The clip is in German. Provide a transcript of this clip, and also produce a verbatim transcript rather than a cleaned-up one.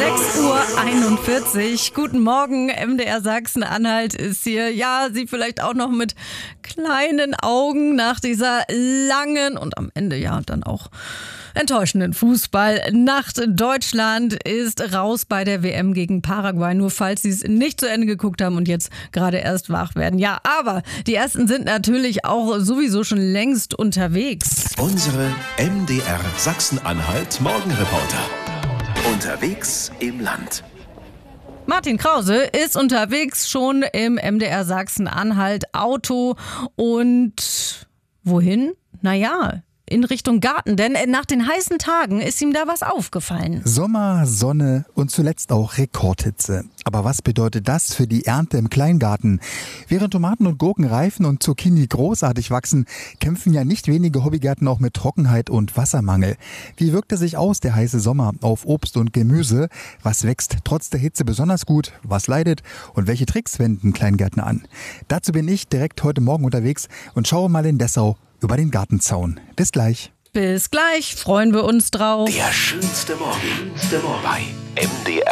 sechs Uhr einundvierzig. Guten Morgen, M D R Sachsen-Anhalt ist hier. Ja, Sie vielleicht auch noch mit kleinen Augen nach dieser langen und am Ende ja dann auch enttäuschenden Fußballnacht. Deutschland ist raus bei der W M gegen Paraguay, nur falls Sie es nicht zu Ende geguckt haben und jetzt gerade erst wach werden. Ja, aber die Ersten sind natürlich auch sowieso schon längst unterwegs. Unsere M D R Sachsen-Anhalt Morgenreporter. Unterwegs im Land. Martin Krause ist unterwegs schon im M D R Sachsen-Anhalt Auto und wohin? Naja, in Richtung Garten, denn nach den heißen Tagen ist ihm da was aufgefallen. Sommer, Sonne und zuletzt auch Rekordhitze. Aber was bedeutet das für die Ernte im Kleingarten? Während Tomaten und Gurken reifen und Zucchini großartig wachsen, kämpfen ja nicht wenige Hobbygärten auch mit Trockenheit und Wassermangel. Wie wirkt er sich aus, der heiße Sommer, auf Obst und Gemüse? Was wächst trotz der Hitze besonders gut? Was leidet? Und welche Tricks wenden Kleingärtner an? Dazu bin ich direkt heute Morgen unterwegs und schaue mal in Dessau über den Gartenzaun. Bis gleich. Bis gleich, freuen wir uns drauf. Der schönste Morgen bei M D R.